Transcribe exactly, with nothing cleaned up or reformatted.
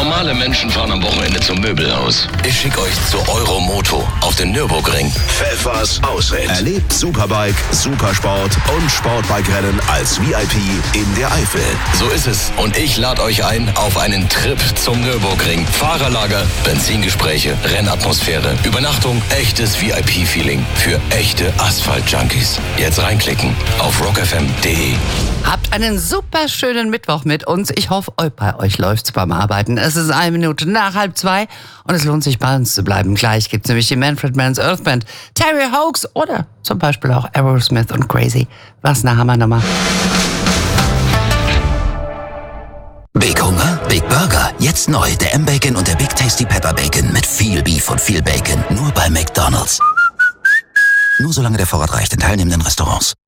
Normale Menschen fahren am Wochenende zum Möbelhaus. Ich schicke euch zu Euromoto auf den Nürburgring. Pfeffers Ausritt. Erlebt Superbike, Supersport und Sportbike-Rennen als V I P in der Eifel. So ist es. Und ich lade euch ein auf einen Trip zum Nürburgring. Fahrerlager, Benzingespräche, Rennatmosphäre, Übernachtung, echtes V I P-Feeling für echte Asphalt-Junkies. Jetzt reinklicken auf rock f m punkt d e. Habt einen super schönen Mittwoch mit uns. Ich hoffe, bei euch läuft's beim Arbeiten. Es ist eine Minute nach halb zwei und es lohnt sich, bei uns zu bleiben. Gleich gibt's nämlich die Manfred Mann's Earth Band, Terry Hoax oder zum Beispiel auch Aerosmith und Crazy. Was eine Hammernummer. Big Hunger? Big Burger. Jetzt neu. Der M-Bacon und der Big Tasty Pepper Bacon mit viel Beef und viel Bacon. Nur bei McDonald's. Nur solange der Vorrat reicht in teilnehmenden Restaurants.